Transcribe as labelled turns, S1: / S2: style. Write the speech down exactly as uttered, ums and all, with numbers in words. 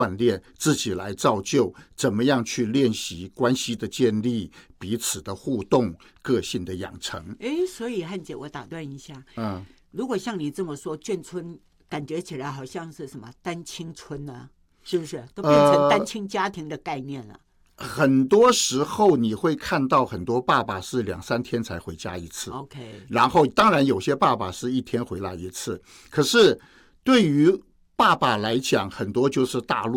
S1: 锻炼，自己来造就，怎么样去练习关系的建立、彼此的互动、个性的养成。
S2: 哎，所以汉姐，我打断一下，嗯，如果像你这么说，眷村感觉起来好像是什么单亲村啊，是不是都变成单亲家庭的概念了？
S1: 呃、很多时候你会看到很多爸爸是两三天才回家一次
S2: ，OK，
S1: 然后当然有些爸爸是一天回来一次，可是对于爸爸来讲，很多就是大陆